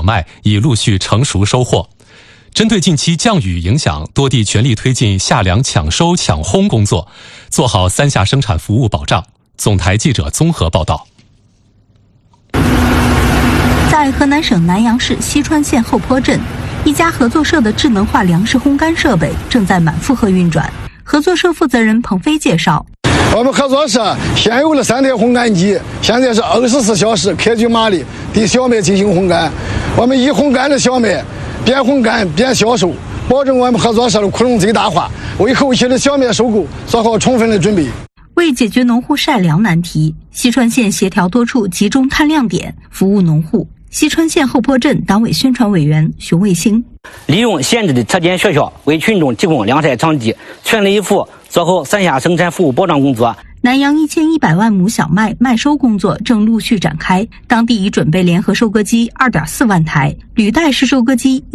麦已陆续成熟收获。针对近期降雨影响，多地全力推进夏粮抢收抢烘工作，做好三下生产服务保障。总台记者综合报道。 在河南省南阳市西川县后坡镇，一家合作社的智能化粮食烘干设备正在满负荷运转。合作社负责人彭飞介绍， 我们合作社现有了3台烘干机，现在是24小时开具马力对小麦进行烘干。我们以烘干的小麦边烘干边销售，保证我们合作社的库容最大化，为后期的小麦收购做好充分的准备。 为解决农户晒粮难题，西川县协调多处集中探亮点，服务农户。西川县后坡镇党委宣传委员熊卫星， 利用现制的车间学校为群众提供粮晒场地，全力以赴做好三下生产服务保障工作。 南阳1100万亩小麦麦收工作正陆续展开，当地已准备联合收割机2.4万台、履带式收割机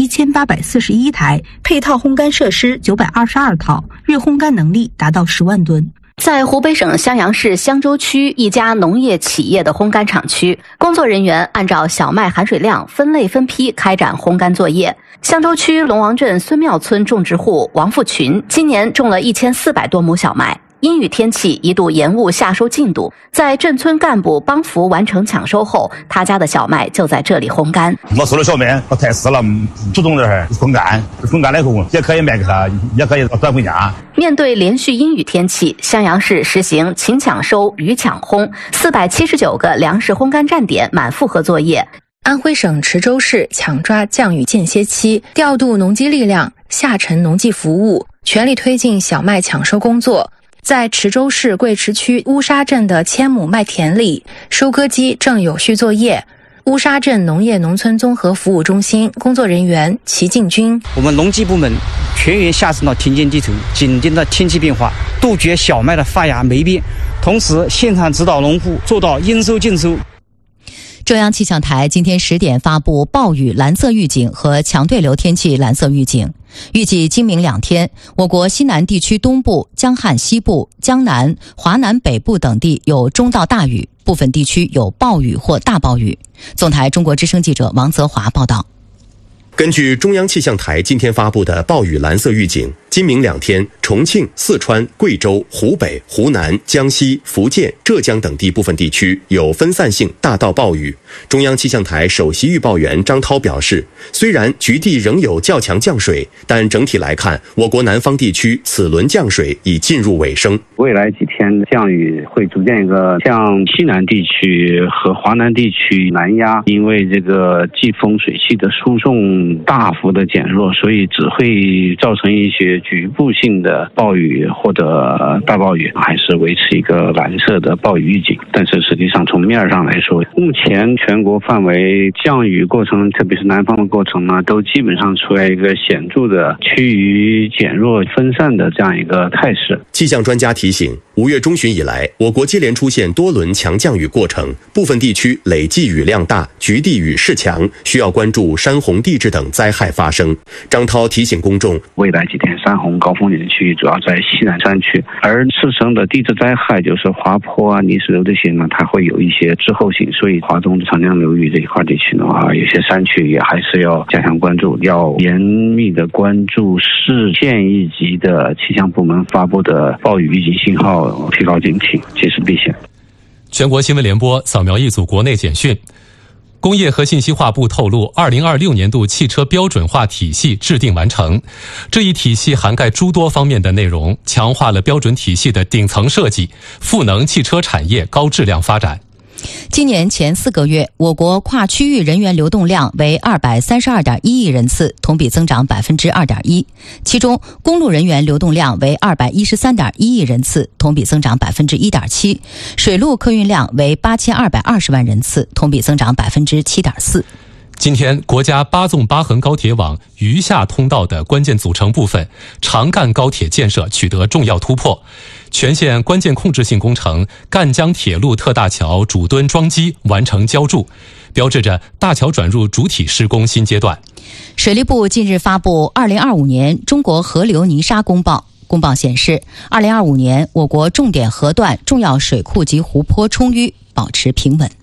1841台，配套烘干设施922套，日烘干能力达到10万吨。 在湖北省襄阳市襄州区一家农业企业的烘干厂区，工作人员按照小麦含水量分类分批开展烘干作业。襄州区龙王镇孙庙村种植户王富群今年种了1400多亩小麦，阴雨天气一度延误夏收进度，在镇村干部帮扶完成抢收后，他家的小麦就在这里烘干。 我收了小麦太湿了，主动的风干，风干了以后也可以卖给他，也可以转回家。 面对连续阴雨天气，襄阳市实行勤抢收、雨抢烘，479个粮食烘干站点满负荷作业。 安徽省池州市抢抓降雨间歇期，调度农机力量，下沉农技服务，全力推进小麦抢收工作。在池州市贵池区乌沙镇的1000亩麦田里，收割机正有序作业。乌沙镇农业农村综合服务中心工作人员齐进军， 我们农技部门全员下沉到田间地头，紧盯着天气变化，杜绝小麦的发芽霉变，同时现场指导农户做到应收尽收。 中央气象台今天10点发布暴雨蓝色预警和强对流天气蓝色预警，预计今明2天，我国西南地区东部、江汉西部、江南、华南北部等地有中到大雨，部分地区有暴雨或大暴雨。总台中国之声记者王泽华报道。 根据中央气象台今天发布的暴雨蓝色预警，今明2天，重庆、四川、贵州、湖北、湖南、江西、福建、浙江等地部分地区有分散性大到暴雨。中央气象台首席预报员张涛表示，虽然局地仍有较强降水，但整体来看，我国南方地区此轮降水已进入尾声。 未来几天降雨会逐渐向西南地区和华南地区南压，因为这个季风水气的输送大幅的减弱，所以只会造成一些局部性的暴雨或者大暴雨，还是维持一个蓝色的暴雨预警。但是实际上从面上来说，目前全国范围降雨过程，特别是南方的过程呢，都基本上出来一个显著的趋于减弱分散的这样一个态势。 气象专家提醒，5月中旬以来，我国接连出现多轮强降雨过程，部分地区累计雨量大，局地雨势强，需要关注山洪地质等灾害发生。张涛提醒公众， 未来几天山洪高风险区域主要在西南山区，而次生的地质灾害就是滑坡啊、泥石流这些呢，它会有一些滞后性，所以华东长江流域这一块地区的话，有些山区也还是要加强关注，要严密的关注市县一级的气象部门发布的暴雨预警信号，提高警惕，及时避险。 全国新闻联播扫描一组国内简讯。工业和信息化部透露，2026年度汽车标准化体系制定完成。这一体系涵盖诸多方面的内容，强化了标准体系的顶层设计，赋能汽车产业高质量发展。 今年前4个月，我国跨区域人员流动量为232.1亿人次，同比增长2.1%。其中，公路人员流动量为213.1亿人次，同比增长1.7%。水路客运量为8220万人次，同比增长7.4%。 今天，国家8纵8横高铁网余下通道的关键组成部分长赣高铁建设取得重要突破，全线关键控制性工程赣江铁路特大桥主墩桩基完成浇筑，标志着大桥转入主体施工新阶段。 水利部近日发布2025年中国河流泥沙公报。公报显示，2025年我国重点河段重要水库及湖泊充裕，保持平稳。